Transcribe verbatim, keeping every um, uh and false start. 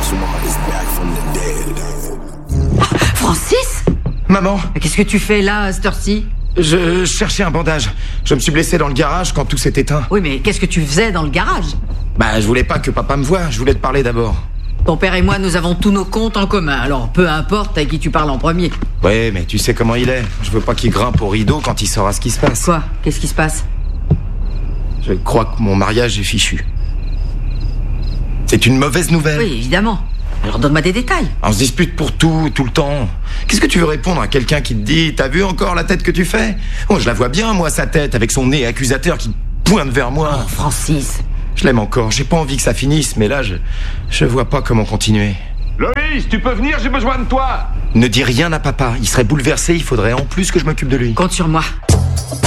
Francis ? Maman ? Qu'est-ce que tu fais là, à cette heure-ci ? Je cherchais un bandage. Je me suis blessé dans le garage quand tout s'est éteint. Oui, mais qu'est-ce que tu faisais dans le garage ? Bah, je voulais pas que papa me voie, je voulais te parler d'abord. Ton père et moi, nous avons tous nos comptes en commun, alors peu importe à qui tu parles en premier. Ouais, mais tu sais comment il est. Je veux pas qu'il grimpe au rideau quand il saura ce qui se passe. Quoi ? Qu'est-ce qui se passe ? Je crois que mon mariage est fichu. C'est une mauvaise nouvelle. Oui, évidemment. Alors donne-moi des détails. On se dispute pour tout, tout le temps. Qu'est-ce que tu veux répondre à quelqu'un qui te dit « T'as vu encore la tête que tu fais ?» Oh, je la vois bien, moi, sa tête, avec son nez accusateur qui pointe vers moi. Oh, Francis. Je l'aime encore, j'ai pas envie que ça finisse, mais là, je, je vois pas comment continuer. Loïs, tu peux venir, j'ai besoin de toi. Ne dis rien à papa, il serait bouleversé, il faudrait en plus que je m'occupe de lui. Compte sur moi.